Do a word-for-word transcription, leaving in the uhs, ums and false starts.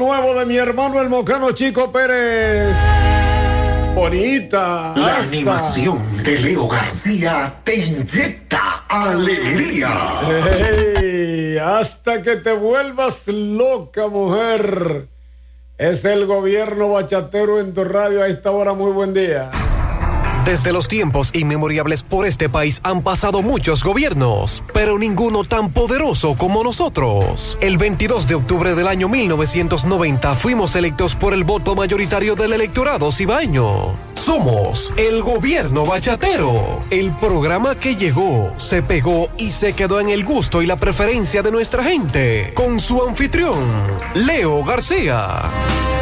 nuevo de mi hermano el Mocano Chico Pérez. Bonita. La hasta. animación de Leo García te inyecta alegría. Hey, hasta que te vuelvas loca, mujer. Es el gobierno bachatero en tu radio a esta hora. Muy buen día. Desde los tiempos inmemorables por este país han pasado muchos gobiernos, pero ninguno tan poderoso como nosotros. El veintidós de octubre del año mil novecientos noventa fuimos electos por el voto mayoritario del electorado cibaeño. Somos el gobierno bachatero, el programa que llegó, se pegó y se quedó en el gusto y la preferencia de nuestra gente, con su anfitrión, Leo García.